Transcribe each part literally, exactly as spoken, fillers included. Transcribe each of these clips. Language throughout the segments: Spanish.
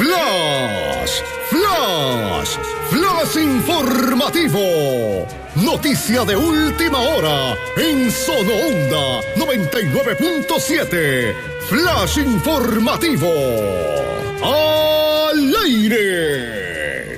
Flash, Flash, Flash informativo. Noticia de última hora en Sono Onda noventa y nueve punto siete. Flash informativo. Al aire.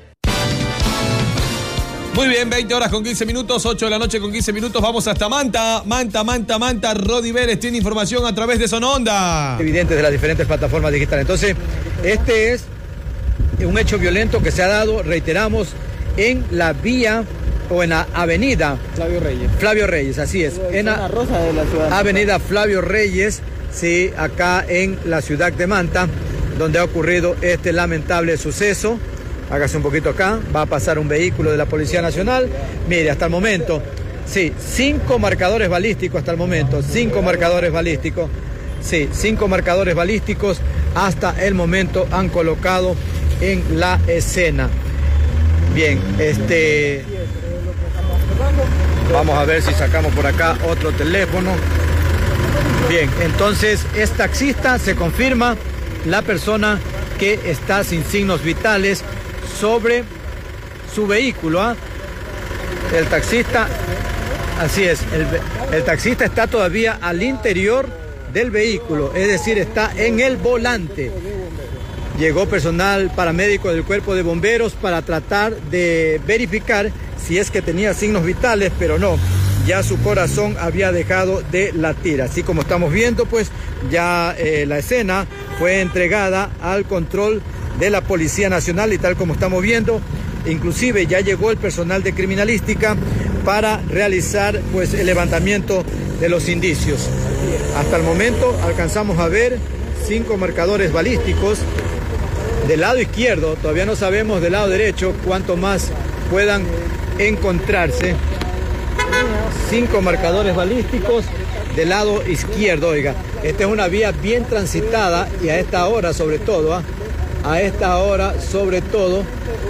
Muy bien, veinte horas con quince minutos, ocho de la noche con quince minutos. Vamos hasta Manta, Manta, Manta, Manta. Rodi Vélez tiene información a través de Sono Onda. Evidentes de las diferentes plataformas digitales. Entonces, este es un hecho violento que se ha dado, reiteramos, en la vía o en la avenida Flavio Reyes. Flavio Reyes, así es. En la Rosa de la ciudad. Avenida Flavio Reyes, sí, acá en la ciudad de Manta, donde ha ocurrido este lamentable suceso. Hágase un poquito acá, va a pasar un vehículo de la Policía Nacional. Mire, hasta el momento, sí, cinco marcadores balísticos hasta el momento, cinco marcadores balísticos, sí, cinco marcadores balísticos hasta el momento han colocado en la escena. Bien, este, vamos a ver si sacamos por acá otro teléfono. Bien, entonces es taxista, se confirma la persona que está sin signos vitales sobre su vehículo, ¿ah? El taxista, así es, el, el taxista está todavía al interior del vehículo, es decir, está en el volante. Llegó personal paramédico del cuerpo de bomberos para tratar de verificar si es que tenía signos vitales, pero no, ya su corazón había dejado de latir. Así como estamos viendo, pues ya eh, la escena fue entregada al control de la Policía Nacional y tal como estamos viendo, inclusive ya llegó el personal de criminalística para realizar pues el levantamiento de los indicios. Hasta el momento alcanzamos a ver cinco marcadores balísticos del lado izquierdo, todavía no sabemos del lado derecho cuánto más puedan encontrarse. Cinco marcadores balísticos del lado izquierdo, oiga, esta es una vía bien transitada y a esta hora sobre todo, ¿ah? A esta hora, sobre todo,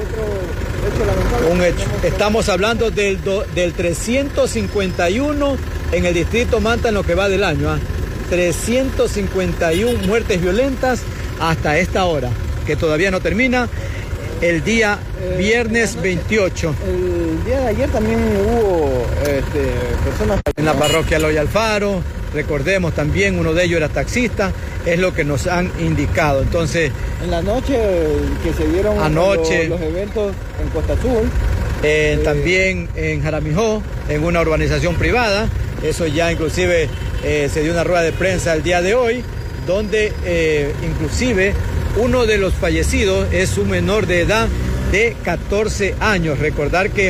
un hecho. Estamos hablando del, do, del trescientos cincuenta y uno en el distrito Manta en lo que va del año. ¿eh? trescientas cincuenta y una muertes violentas hasta esta hora, que todavía no termina. El día viernes veintiocho. El día de ayer también hubo este, personas en la parroquia Loy Alfaro. Recordemos también, uno de ellos era taxista, es lo que nos han indicado. Entonces, en la noche que se dieron anoche, los, los eventos en Costa Azul, eh, eh, también en Jaramijó, en una urbanización privada, eso ya inclusive eh, se dio una rueda de prensa el día de hoy, donde eh, inclusive uno de los fallecidos es un menor de edad de catorce años. Recordar que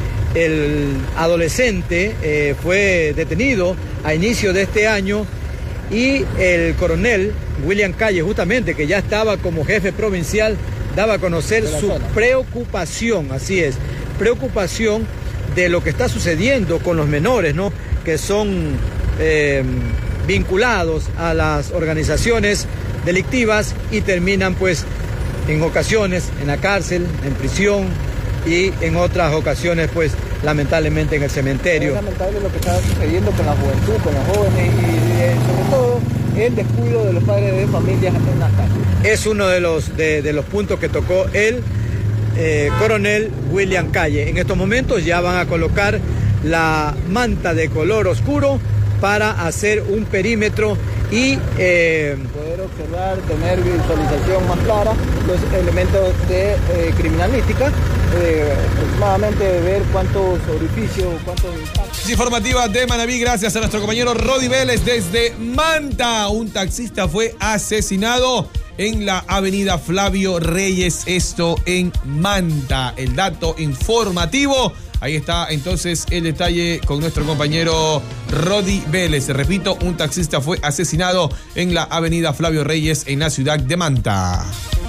el adolescente eh, fue detenido a inicio de este año y el coronel William Calle, justamente, que ya estaba como jefe provincial, daba a conocer su zona. preocupación, así es, preocupación de lo que está sucediendo con los menores, ¿no? Que son eh, vinculados a las organizaciones delictivas y terminan pues en ocasiones en la cárcel, en prisión y en otras ocasiones pues lamentablemente en el cementerio. Es lamentable lo que está sucediendo con la juventud, con los jóvenes y eh, sobre todo el descuido de los padres de familias en las calles. Es uno de los, de, de los puntos que tocó el eh, coronel William Calle. En estos momentos ya van a colocar la manta de color oscuro para hacer un perímetro y eh, poder observar, tener visualización más clara los elementos de eh, criminalística, eh, aproximadamente ver cuántos orificios, cuántos impactos. Informativa de Manaví, gracias a nuestro compañero Rodi Vélez desde Manta. Un taxista fue asesinado en la avenida Flavio Reyes, esto en Manta. El dato informativo. Ahí está entonces el detalle con nuestro compañero Rodi Vélez. Repito, un taxista fue asesinado en la avenida Flavio Reyes en la ciudad de Manta.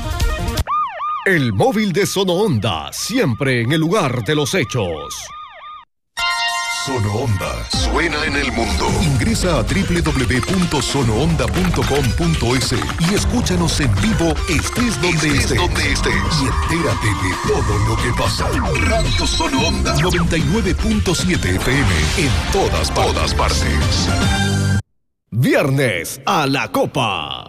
El móvil de Sono Onda, siempre en el lugar de los hechos. Sono Onda suena en el mundo. Ingresa a doble u doble u doble u punto sono onda punto com punto es y escúchanos en vivo, estés donde estés, estés. Donde estés. Y entérate de todo lo que pasa. Radio Sono Onda noventa y nueve punto siete F M en todas, todas partes. Viernes a la Copa.